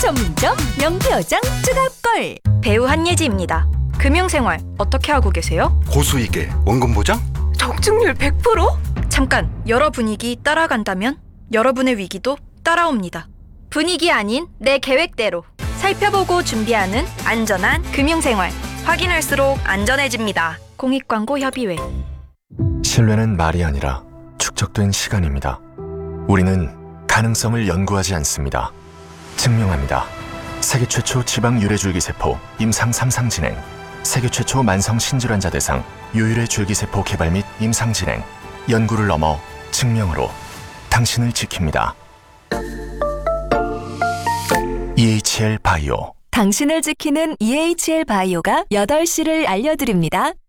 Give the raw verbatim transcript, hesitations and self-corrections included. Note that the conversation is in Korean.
전문점 명태어장 추가골. 배우 한예지입니다. 금융생활 어떻게 하고 계세요? 고수익에 원금 보장? 적중률 백 퍼센트? 잠깐, 여러 분위기 따라간다면 여러분의 위기도 따라옵니다. 분위기 아닌 내 계획대로 살펴보고 준비하는 안전한 금융생활. 확인할수록 안전해집니다. 공익광고협의회. 신뢰는 말이 아니라 축적된 시간입니다. 우리는 가능성을 연구하지 않습니다. 증명합니다. 세계 최초 지방 유래줄기세포 임상 삼 상 진행, 세계 최초 만성 신질환자 대상 유일의 줄기세포 개발 및 임상 진행, 연구를 넘어 증명으로 당신을 지킵니다. 이에이치엘 바이오. 당신을 지키는 이에이치엘 바이오가 여덟 시를 알려드립니다.